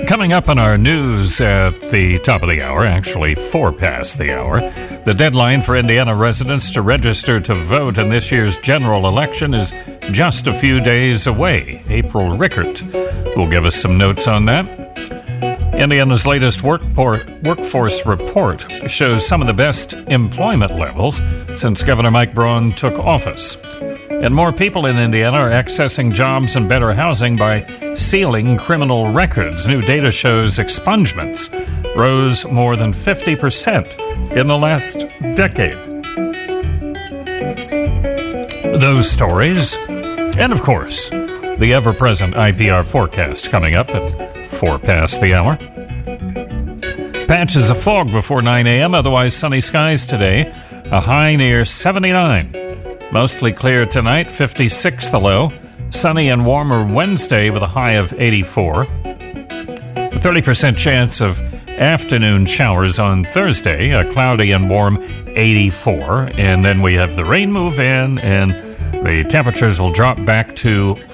Coming up on our news at the top of the hour, actually 4 past the hour, the deadline for Indiana residents to register to vote in this year's general election is just a few days away. April Rickert will give us some notes on that. Indiana's latest workforce report shows some of the best employment levels since Governor Mike Braun took office. And more people in Indiana are accessing jobs and better housing by sealing criminal records. New data shows expungements rose more than 50% in the last decade. Those stories, and of course, the ever-present IPR forecast coming up at 4 past the hour. Patches of fog before 9 a.m., otherwise sunny skies today, a high near 79. Mostly clear tonight, 56 the low. Sunny and warmer Wednesday with a high of 84. A 30% chance of afternoon showers on Thursday, a cloudy and warm 84. And then we have the rain move in, and the temperatures will drop back to